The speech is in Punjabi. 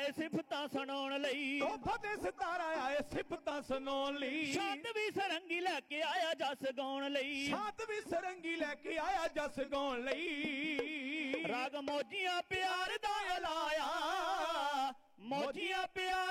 ਆਏ ਸਿਫਤਾਂ ਸੁਣਾਉਣ ਲਈ। ਉਹ ਫਤਿਹ ਸਿਤਾਰਾ ਆਏ ਸਿਫਤਾਂ ਸੁਣਾਉਣ ਲਈ। ਸ਼ਾਂਤ ਵੀ ਸਰੰਗੀ ਲੈ ਕੇ ਆਇਆ ਜਸ ਗਾਉਣ ਲਈ। ਸ਼ਾਂਤ ਵੀ ਸਰੰਗੀ ਲੈ ਕੇ ਆਇਆ ਜਸ ਗਾਉਣ ਲਈ। ਰਾਗ ਮੋਜੀਆਂ ਪਿਆਰ ਦਾ ਲਾਇਆ, ਮੋਜੀਆਂ ਪਿਆਰ